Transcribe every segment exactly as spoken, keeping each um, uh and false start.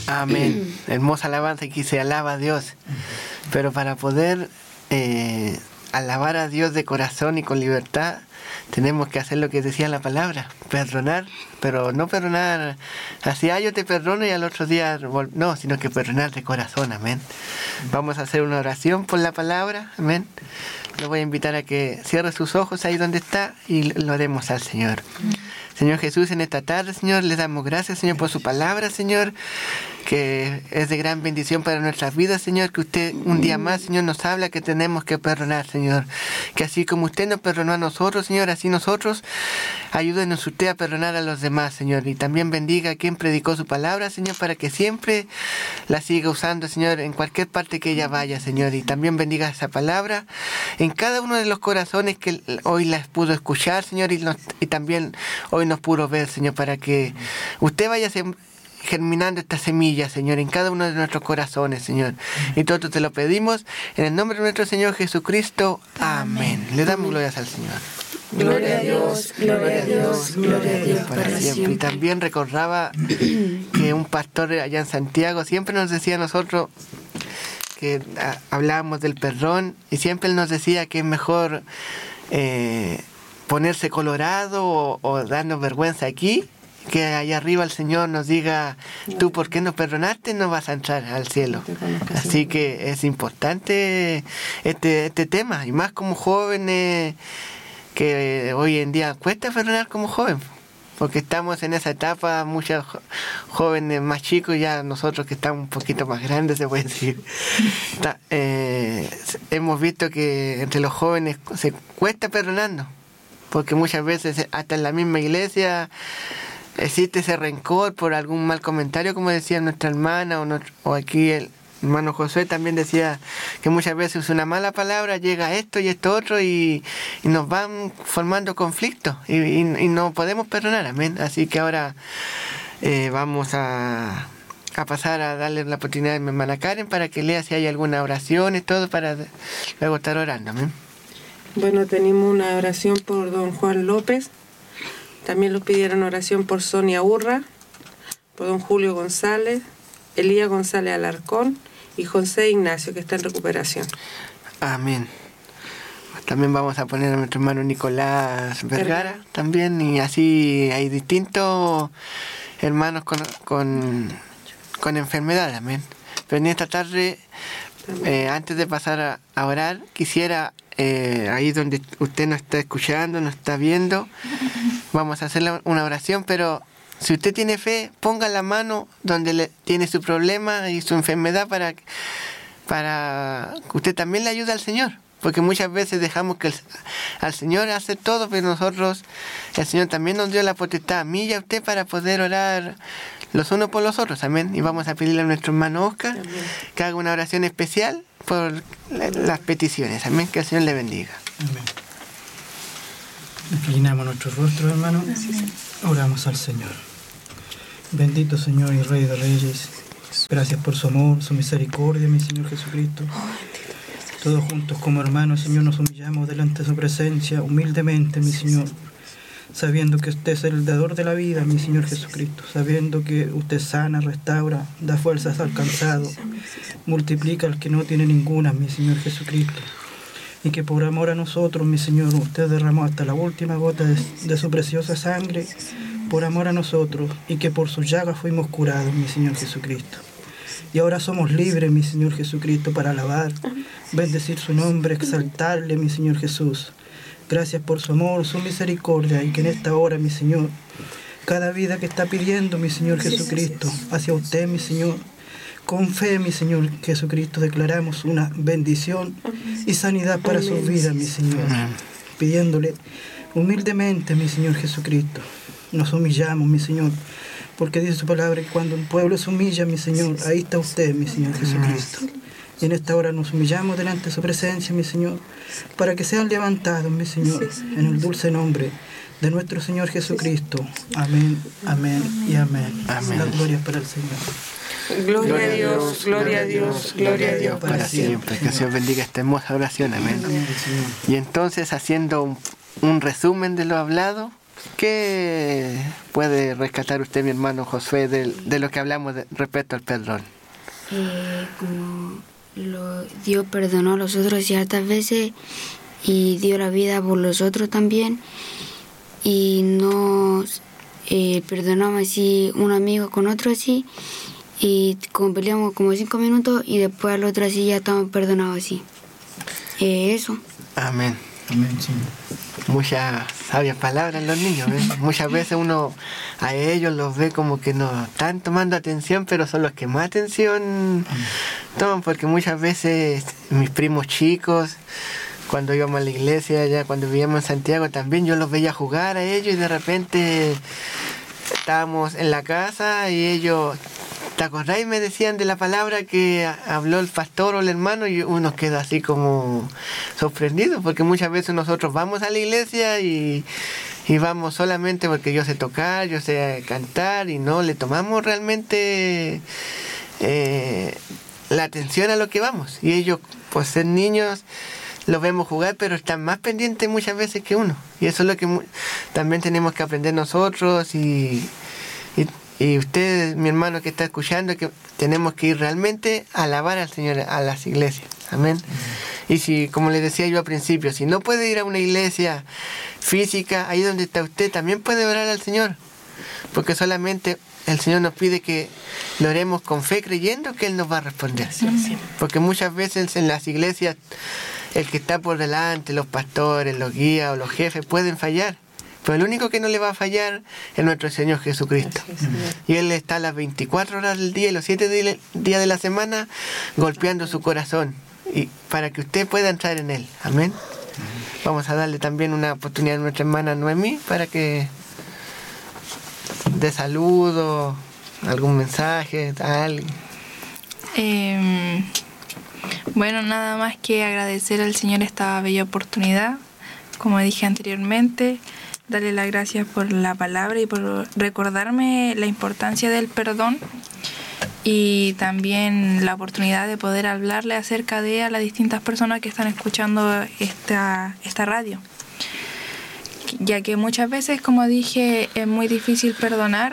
Amén. Hermosa alabanza, que se alaba a Dios. Pero para poder eh, alabar a Dios de corazón y con libertad, tenemos que hacer lo que decía la palabra, perdonar, pero no perdonar así, ah, yo te perdono y al otro día, no, sino que perdonar de corazón, amén. Vamos a hacer una oración por la palabra, amén. Le voy a invitar a que cierre sus ojos ahí donde está y lo haremos al Señor. Señor Jesús, en esta tarde, Señor, le damos gracias, Señor, por su palabra, Señor, que es de gran bendición para nuestras vidas, Señor, que usted un día más, Señor, nos habla que tenemos que perdonar, Señor, que así como usted nos perdonó a nosotros, Señor, así nosotros, ayúdenos usted a perdonar a los demás, Señor, y también bendiga a quien predicó su palabra, Señor, para que siempre la siga usando, Señor, en cualquier parte que ella vaya, Señor, y también bendiga esa palabra en cada uno de los corazones que hoy las pudo escuchar, Señor, y, nos, y también hoy nos pudo ver, Señor, para que usted vaya germinando esta semilla, Señor, en cada uno de nuestros corazones, Señor. Y todo te lo pedimos en el nombre de nuestro Señor Jesucristo. Amén. Le damos glorias al Señor. Gloria a Dios, gloria a Dios, gloria a Dios para, para siempre. Y también recordaba que un pastor allá en Santiago siempre nos decía a nosotros que a, hablábamos del perdón, y siempre él nos decía que es mejor eh, ponerse colorado o, o darnos vergüenza aquí, que allá arriba el Señor nos diga, tú por qué no perdonaste, no vas a entrar al cielo. Así que es importante este, este tema, y más como jóvenes, que hoy en día cuesta perdonar como joven, porque estamos en esa etapa, muchos jóvenes más chicos, ya nosotros que estamos un poquito más grandes, se puede decir, está, eh, hemos visto que entre los jóvenes se cuesta perdonando, porque muchas veces hasta en la misma iglesia existe ese rencor por algún mal comentario, como decía nuestra hermana, o, no, o aquí el hermano Josué también decía que muchas veces una mala palabra llega a esto y esto otro y, y nos van formando conflictos y, y, y no podemos perdonar, amén. Así que ahora eh, vamos a, a pasar a darle la oportunidad a mi hermana Karen para que lea si hay alguna oración y todo, para luego estar orando, amén. Bueno, tenemos una oración por don Juan López. También nos pidieron oración por Sonia Urra, por don Julio González, Elías González Alarcón y José Ignacio, que está en recuperación. Amén. También vamos a poner a nuestro hermano Nicolás Vergara, Vergara. también, y así hay distintos hermanos con, con, con enfermedad, amén. Pero en esta tarde, eh, antes de pasar a, a orar, quisiera, eh, ahí donde usted nos está escuchando, nos está viendo, vamos a hacer una oración, pero si usted tiene fe, ponga la mano donde le tiene su problema y su enfermedad para, para que usted también le ayude al Señor. Porque muchas veces dejamos que el, al Señor hace todo, pero nosotros, el Señor también nos dio la potestad a mí y a usted para poder orar los unos por los otros. Amén. Y vamos a pedirle a nuestro hermano Oscar amén. Que haga una oración especial por la, las peticiones. Amén. Que el Señor le bendiga. Amén. Inclinamos nuestros rostros, hermanos. Oramos al Señor. Bendito Señor y Rey de Reyes, gracias por su amor, su misericordia, mi Señor Jesucristo. Todos juntos como hermanos, Señor, nos humillamos delante de su presencia, humildemente, mi Señor, sabiendo que usted es el dador de la vida, mi Señor Jesucristo, sabiendo que usted sana, restaura, da fuerzas al cansado, multiplica al que no tiene ninguna, mi Señor Jesucristo. Y que por amor a nosotros, mi Señor, usted derramó hasta la última gota de, de su preciosa sangre, por amor a nosotros, y que por sus llagas fuimos curados, mi Señor Jesucristo. Y ahora somos libres, mi Señor Jesucristo, para alabar, bendecir su nombre, exaltarle, mi Señor Jesús. Gracias por su amor, su misericordia, y que en esta hora, mi Señor, cada vida que está pidiendo, mi Señor Jesucristo, hacia usted, mi Señor, con fe, mi Señor Jesucristo, declaramos una bendición y sanidad para sus vidas, mi Señor. Pidiéndole humildemente, mi Señor Jesucristo, nos humillamos, mi Señor, porque dice su palabra que cuando un pueblo se humilla, mi Señor, ahí está usted, mi Señor Jesucristo. Y en esta hora nos humillamos delante de su presencia, mi Señor, para que sean levantados, mi Señor, en el dulce nombre de nuestro Señor Jesucristo. Amén, amén y amén. Amén. La gloria para el Señor. Gloria, gloria a Dios, gloria a Dios, gloria a Dios para, para siempre. siempre. Que el Señor bendiga esta hermosa oración. Amén. Amén. Y entonces, haciendo un, un resumen de lo hablado, ¿Qué puede rescatar usted, mi hermano Josué, de, de lo que hablamos de, respecto al perdón? Eh, como lo, Dios perdonó a los otros ciertas veces y dio la vida por los otros también, y nos eh, perdonamos así un amigo con otro así, y como peleamos como cinco minutos y después al otro así ya estamos perdonados así. Eh, eso. Amén. Amén, sí. Muchas sabias palabras los niños, ¿ves? Muchas veces uno a ellos los ve como que no están tomando atención, pero son los que más atención toman, porque muchas veces mis primos chicos, cuando íbamos a la iglesia, ya cuando vivíamos en Santiago también, yo los veía jugar a ellos y de repente estábamos en la casa y ellos, ¿te acordás? Y me decían de la palabra que habló el pastor o el hermano, y uno queda así como sorprendido, porque muchas veces nosotros vamos a la iglesia y, y vamos solamente porque yo sé tocar, yo sé cantar, y no le tomamos realmente eh, la atención a lo que vamos. Y ellos, pues ser niños, los vemos jugar, pero están más pendientes muchas veces que uno. Y eso es lo que mu- también tenemos que aprender nosotros, y, y Y usted, mi hermano que está escuchando, que tenemos que ir realmente a alabar al Señor a las iglesias. Amén. Y si, como le decía yo al principio, si no puede ir a una iglesia física, ahí donde está usted, también puede orar al Señor. Porque solamente el Señor nos pide que lo oremos con fe, creyendo que Él nos va a responder. Porque muchas veces en las iglesias, el que está por delante, los pastores, los guías o los jefes, pueden fallar. Pero el único que no le va a fallar es nuestro Señor Jesucristo. Y Él está las veinticuatro horas del día y los siete días de la semana golpeando su corazón, y para que usted pueda entrar en Él. Amén. Vamos a darle también una oportunidad a nuestra hermana Noemí para que dé saludo, algún mensaje, tal. Eh, bueno, nada más que agradecer al Señor esta bella oportunidad, como dije anteriormente. Darle las gracias por la palabra y por recordarme la importancia del perdón, y también la oportunidad de poder hablarle acerca de a las distintas personas que están escuchando esta, esta radio. Ya que muchas veces, como dije, es muy difícil perdonar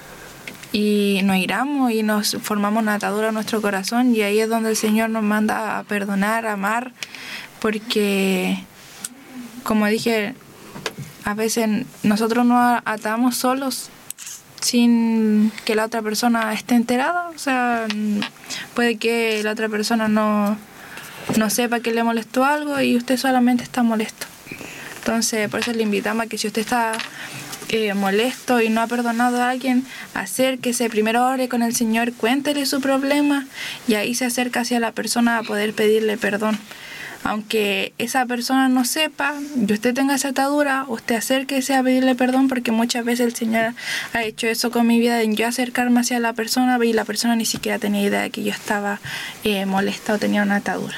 y nos iramos y nos formamos una atadura en nuestro corazón, y ahí es donde el Señor nos manda a perdonar, a amar, porque, como dije, a veces nosotros nos atamos solos sin que la otra persona esté enterada. O sea, puede que la otra persona no, no sepa que le molestó algo y usted solamente está molesto. Entonces, por eso le invitamos a que si usted está eh, molesto y no ha perdonado a alguien, acérquese, primero ore con el Señor, cuéntele su problema y ahí se acerca hacia la persona a poder pedirle perdón. Aunque esa persona no sepa y usted tenga esa atadura, usted acérquese a pedirle perdón, porque muchas veces el Señor ha hecho eso con mi vida, en yo acercarme hacia la persona y la persona ni siquiera tenía idea de que yo estaba eh, molesta o tenía una atadura.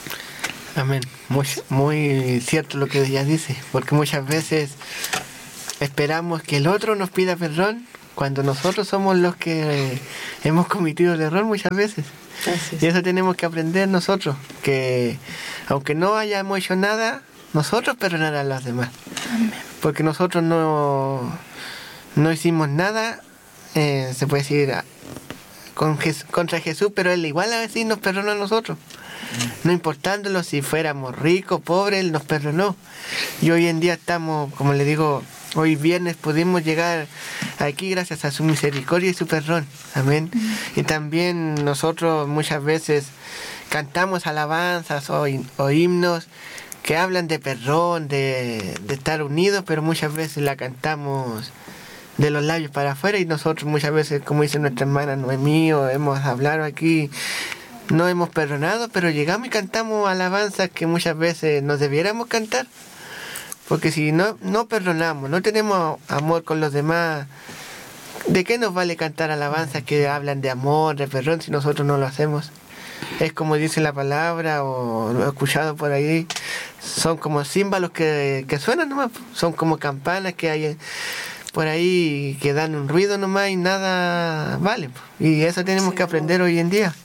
Amén. Muy, muy cierto lo que ella dice, porque muchas veces esperamos que el otro nos pida perdón cuando nosotros somos los que hemos cometido el error muchas veces. Y eso tenemos que aprender nosotros, que aunque no hayamos hecho nada, nosotros perdonar a los demás. Amén. Porque nosotros no, no hicimos nada, eh, se puede decir, con Jesús, contra Jesús, pero Él igual a veces nos perdonó a nosotros. No importándolo si fuéramos ricos, pobres, Él nos perdonó. Y hoy en día estamos, como le digo, hoy viernes pudimos llegar aquí gracias a su misericordia y su perdón. Amén. Mm. Y también nosotros muchas veces cantamos alabanzas o, o himnos que hablan de perdón, de, de estar unidos, pero muchas veces la cantamos de los labios para afuera, y nosotros muchas veces, como dice nuestra hermana Noemí, o hemos hablado aquí, no hemos perdonado, pero llegamos y cantamos alabanzas que muchas veces nos debiéramos cantar. Porque si no, no perdonamos, no tenemos amor con los demás, ¿de qué nos vale cantar alabanzas que hablan de amor, de perdón, si nosotros no lo hacemos? Es como dice la palabra, o lo he escuchado por ahí, son como címbalos que, que suenan nomás, son como campanas que hay por ahí que dan un ruido nomás y nada vale. Y eso tenemos que aprender hoy en día,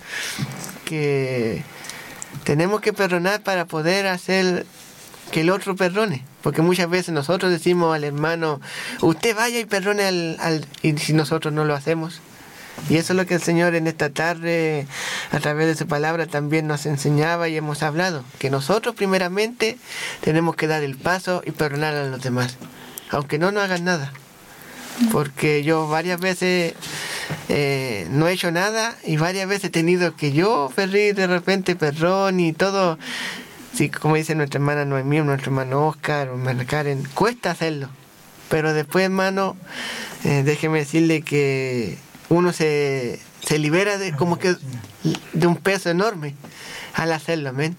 que tenemos que perdonar para poder hacer que el otro perdone. Porque muchas veces nosotros decimos al hermano, usted vaya y perdone al, al... y si nosotros no lo hacemos. Y eso es lo que el Señor en esta tarde, a través de su palabra, también nos enseñaba y hemos hablado. Que nosotros primeramente tenemos que dar el paso y perdonar a los demás. Aunque no nos hagan nada. Porque yo varias veces eh, no he hecho nada y varias veces he tenido que yo pedir de repente perdón y todo. Sí, como dice nuestra hermana Noemí, nuestro hermano Oscar, o hermana Karen, cuesta hacerlo. Pero después, hermano, eh, déjeme decirle que uno se, se libera de como que de un peso enorme al hacerlo, amén.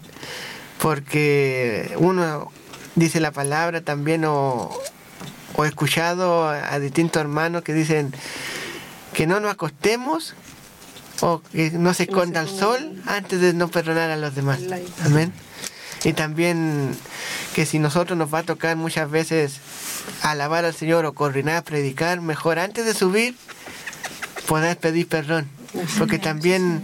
Porque uno dice la palabra también, o, o he escuchado a distintos hermanos que dicen que no nos acostemos o que no se esconda el sol antes de no perdonar a los demás, amén. Y también que si nosotros nos va a tocar muchas veces alabar al Señor o coordinar, predicar, mejor antes de subir poder pedir perdón. Porque también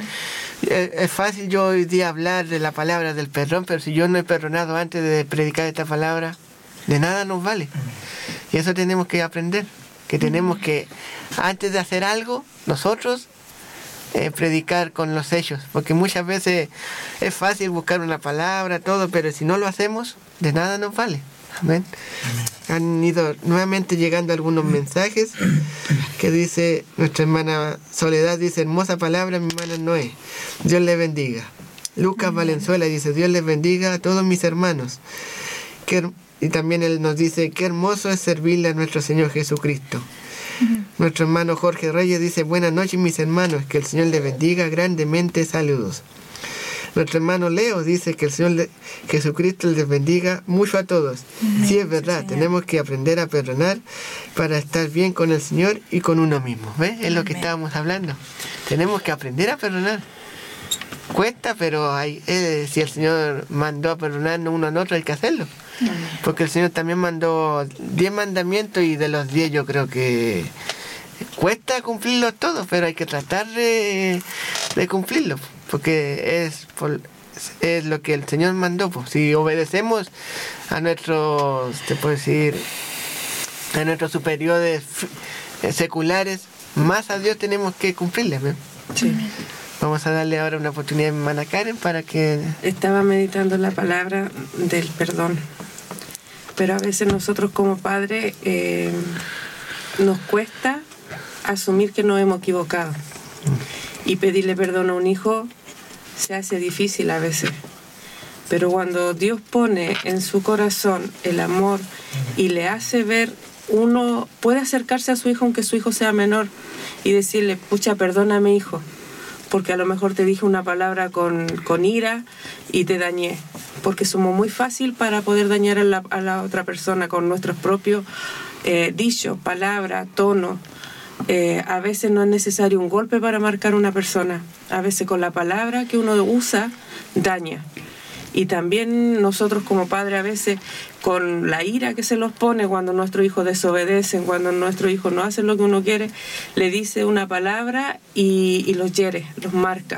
es fácil yo hoy día hablar de la palabra del perdón, pero si yo no he perdonado antes de predicar esta palabra, de nada nos vale. Y eso tenemos que aprender, que tenemos que, antes de hacer algo, nosotros Eh, predicar con los hechos, porque muchas veces es fácil buscar una palabra, todo, pero si no lo hacemos, de nada nos vale. Amén. Han ido nuevamente llegando algunos mensajes que dice nuestra hermana Soledad, dice, hermosa palabra, mi hermana Noé, Dios les bendiga. Lucas Valenzuela dice, Dios les bendiga a todos mis hermanos. Qué, y también él nos dice, qué hermoso es servirle a nuestro Señor Jesucristo. Nuestro hermano Jorge Reyes dice, buenas noches mis hermanos, que el Señor les bendiga grandemente, saludos. Nuestro hermano Leo dice que el Señor le, Jesucristo les bendiga mucho a todos. Amén. Sí, es verdad, sí, tenemos que aprender a perdonar para estar bien con el Señor y con uno mismo. ¿Ves? Es lo que estábamos hablando. Tenemos que aprender a perdonar. Cuesta, pero hay, eh, si el Señor mandó a perdonarnos uno al otro, hay que hacerlo. Porque el Señor también mandó diez mandamientos y de los diez yo creo que cuesta cumplirlos todos, pero hay que tratar de, de cumplirlos, porque es, por, es lo que el Señor mandó. Pues. Si obedecemos a nuestros, te puedo decir, a nuestros superiores seculares, más a Dios tenemos que cumplirles. ¿eh? Sí. Vamos a darle ahora una oportunidad a mi hermana Karen para que... Estaba meditando la palabra del perdón. Pero a veces nosotros como padres eh, nos cuesta asumir que nos hemos equivocado. Y pedirle perdón a un hijo se hace difícil a veces. Pero cuando Dios pone en su corazón el amor y le hace ver, uno puede acercarse a su hijo aunque su hijo sea menor y decirle, pucha, perdóname hijo, porque a lo mejor te dije una palabra con, con ira y te dañé. Porque somos muy fácil para poder dañar a la, a la otra persona con nuestros propios eh, dichos, palabras, tonos. Eh, a veces no es necesario un golpe para marcar una persona. A veces con la palabra que uno usa, daña. Y también nosotros como padres a veces con la ira que se los pone cuando nuestros hijos desobedecen, cuando nuestros hijos no hacen lo que uno quiere, le dice una palabra y, y los hiere, los marca.